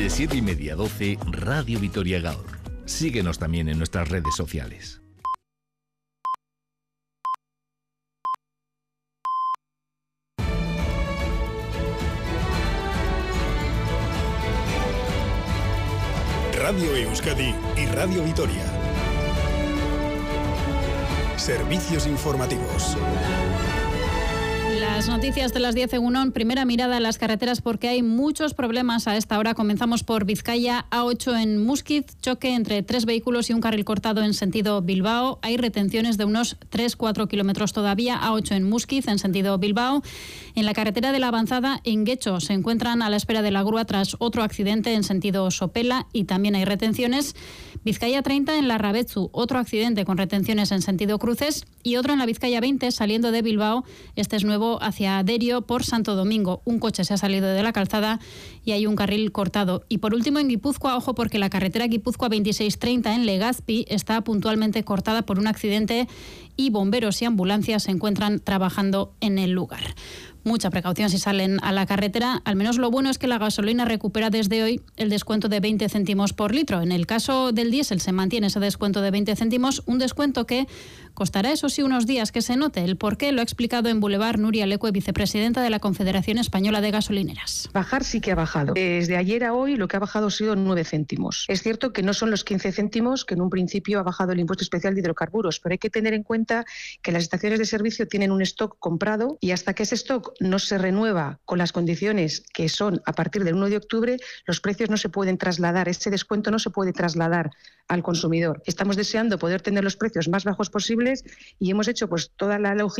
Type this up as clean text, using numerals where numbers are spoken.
De 7:30 a 12, Radio Vitoria Gaur. Síguenos también en nuestras redes sociales. Radio Euskadi y Radio Vitoria. Servicios informativos. Las noticias de las 10 en Unón. Primera mirada a las carreteras porque hay muchos problemas a esta hora. Comenzamos por Vizcaya, A8 en Muskiz, choque entre 3 vehículos y un carril cortado en sentido Bilbao. Hay retenciones de unos 3-4 kilómetros todavía, A8 en Muskiz en sentido Bilbao. En la carretera de la Avanzada, en Guecho, se encuentran a la espera de la grúa tras otro accidente en sentido Sopela y también hay retenciones. Vizcaya 30 en Larrabetzu, otro accidente con retenciones en sentido Cruces y otro en la Vizcaya 20 saliendo de Bilbao. Este es nuevo hacia Derio por Santo Domingo. Un coche se ha salido de la calzada y hay un carril cortado. Y por último en Guipúzcoa, ojo porque la carretera Guipúzcoa 2630 en Legazpi está puntualmente cortada por un accidente y bomberos y ambulancias se encuentran trabajando en el lugar. Mucha precaución si salen a la carretera. Al menos lo bueno es que la gasolina recupera desde hoy el descuento de 20 céntimos por litro. En el caso del diésel se mantiene ese descuento de 20 céntimos, un descuento que costará, eso sí, unos días que se note. El porqué lo ha explicado en Boulevard Nuria Lecue, vicepresidenta de la Confederación Española de Gasolineras. Bajar sí que ha bajado. Desde ayer a hoy lo que ha bajado ha sido 9 céntimos. Es cierto que no son los 15 céntimos que en un principio ha bajado el impuesto especial de hidrocarburos, pero hay que tener en cuenta que las estaciones de servicio tienen un stock comprado y hasta que ese stock no se renueva con las condiciones que son a partir del 1 de octubre, los precios no se pueden trasladar, ese descuento no se puede trasladar al consumidor. Estamos deseando poder tener los precios más bajos posibles y hemos hecho pues toda la logística